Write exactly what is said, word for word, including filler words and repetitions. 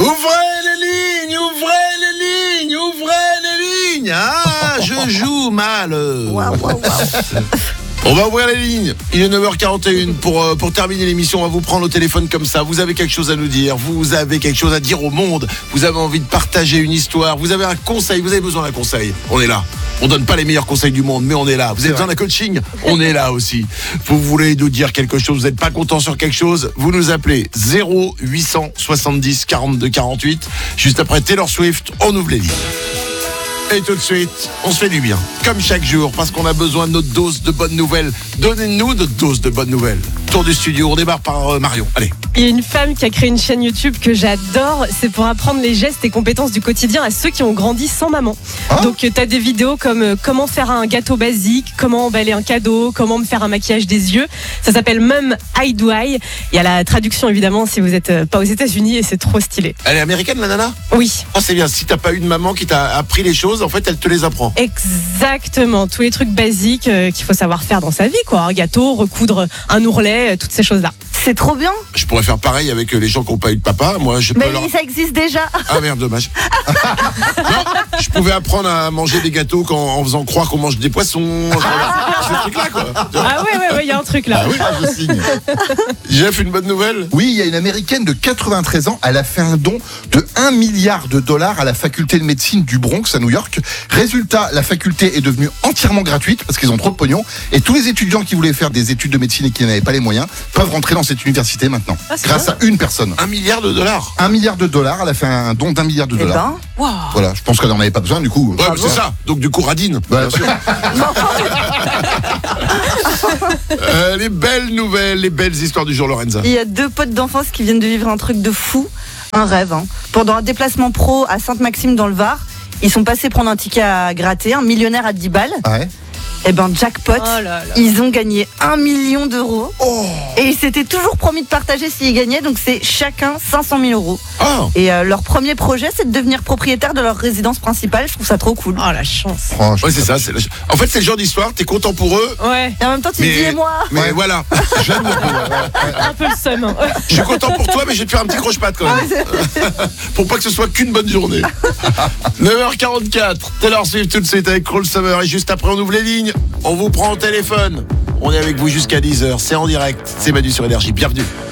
Ouvrez les lignes, ouvrez les lignes, ouvrez les lignes. Ah, je joue mal. Waouh, waouh, waouh. On va ouvrir les lignes. Il est neuf heures quarante et un. Pour, euh, pour terminer l'émission, on va vous prendre au téléphone comme ça. Vous avez quelque chose à nous dire. Vous avez quelque chose à dire au monde. Vous avez envie de partager une histoire. Vous avez un conseil. Vous avez besoin d'un conseil. On est là. On donne pas les meilleurs conseils du monde, mais on est là. Vous avez besoin d'un coaching? On est là aussi. Vous voulez nous dire quelque chose? Vous n'êtes pas content sur quelque chose? Vous nous appelez zéro huit cent soixante-dix quarante-deux quarante-huit. Juste après Taylor Swift, on ouvre les lignes. Et tout de suite, on se fait du bien, comme chaque jour, parce qu'on a besoin de notre dose de bonnes nouvelles. Donnez-nous notre dose de bonnes nouvelles. Tour du studio, on démarre par euh, Marion. Allez. Il y a une femme qui a créé une chaîne YouTube que j'adore. C'est pour apprendre les gestes et compétences du quotidien à ceux qui ont grandi sans maman. Ah. Donc, tu as des vidéos comme euh, comment faire un gâteau basique, comment emballer un cadeau, comment me faire un maquillage des yeux. Ça s'appelle Mum I Do I. Il y a la traduction, évidemment, si vous n'êtes euh, pas aux États-Unis, et c'est trop stylé. Elle est américaine, la nana? Oui. Oh, c'est bien. Si t'as pas eu de maman qui t'a appris les choses, en fait, elle te les apprend. Exactement, tous les trucs basiques euh, qu'il faut savoir faire dans sa vie, quoi. Un gâteau, recoudre un ourlet, euh, toutes ces choses-là. C'est trop bien. Je pourrais faire pareil avec les gens qui n'ont pas eu de papa. Moi, je peux Mais leur... ça existe déjà. Ah merde, dommage. Non, je pouvais apprendre à manger des gâteaux quand, en faisant croire qu'on mange des poissons. Ce truc-là, quoi. Ah ouais, ouais, ouais, il y a un truc là. Ah oui, Ah, je signe. Jeff, une bonne nouvelle? Oui, il y a une américaine de quatre-vingt-treize ans, elle a fait un don de un milliard de dollars à la faculté de médecine du Bronx à New York. Résultat, la faculté est devenue entièrement gratuite parce qu'ils ont trop de pognon et tous les étudiants qui voulaient faire des études de médecine et qui n'avaient pas les moyens peuvent rentrer dans cette université maintenant. Ah, c'est grâce bien. à une personne. Un milliard de dollars. Un milliard de dollars, elle a fait un don d'un milliard de Eh dollars. ben, Voilà, je pense qu'elle n'en avait pas besoin du coup. Ouais, mais c'est ça. Donc, du coup, radine. Bah, bien sûr. Euh, les belles nouvelles, les belles histoires du jour, Lorenza. il y a deux potes d'enfance qui viennent de vivre un truc de fou, un rêve. Hein. Pendant un déplacement pro à Sainte-Maxime dans le Var, ils sont passés prendre un ticket à gratter, un millionnaire à dix balles. Ouais. Et ben jackpot, Oh là là. ils ont gagné un million d'euros. Oh. Et ils s'étaient toujours promis de partager s'ils gagnaient, donc c'est chacun cinq cent mille euros. Ah, Et euh, leur premier projet, c'est de devenir propriétaire de leur résidence principale. Je trouve ça trop cool. Oh la chance. Oh, je ouais, trouve c'est ça. c'est la- En fait, c'est le genre d'histoire, t'es content pour eux, Ouais, Et en même temps, tu mais, te dis, et moi mais Ouais. voilà. J'aime beaucoup. un peu le seum. hein. Je suis content pour toi, mais je vais te faire un petit croche-patte quand même. Pour pas que ce soit qu'une bonne journée. neuf heures quarante-quatre, Taylor Swift tout de suite avec Cruel Summer. Et juste après, on ouvre les lignes. On vous prend au téléphone. On est avec vous jusqu'à dix heures. C'est en direct. C'est Manu sur Énergie. Bienvenue.